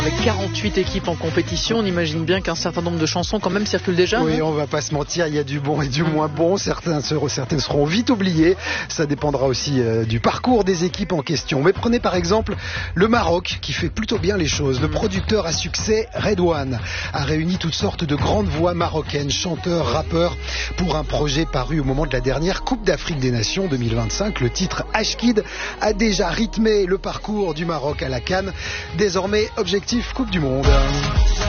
Avec 48 équipes en compétition, on imagine bien qu'un certain nombre de chansons quand même circulent déjà. Oui, on va pas se mentir, il y a du bon et du moins bon. Certaines seront vite oubliées. Ça dépendra aussi du parcours des équipes en question. Mais prenez par exemple le Maroc qui fait plutôt bien les choses. Le producteur à succès Redouane a réuni toutes sortes de grandes voix marocaines, chanteurs, rappeurs, pour un projet paru au moment de la dernière Coupe d'Afrique des Nations 2025. Le titre Ashkid a déjà rythmé le parcours du Maroc à la CAN. Désormais, objectif Coupe du Monde.